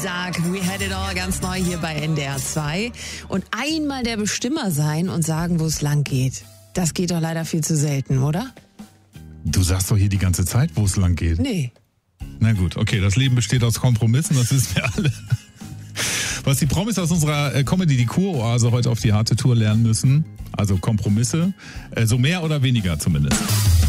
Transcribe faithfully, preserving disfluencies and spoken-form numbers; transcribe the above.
Isaac, We Had It All, ganz neu hier bei N D R zwei. Und einmal der Bestimmer sein und sagen, wo es lang geht. Das geht doch leider viel zu selten, oder? Du sagst doch hier die ganze Zeit, wo es lang geht. Nee. Na gut, okay, das Leben besteht aus Kompromissen, das wissen wir alle. Was die Promis aus unserer Comedy, die Kuroase, heute auf die harte Tour lernen müssen, also Kompromisse, so mehr oder weniger zumindest.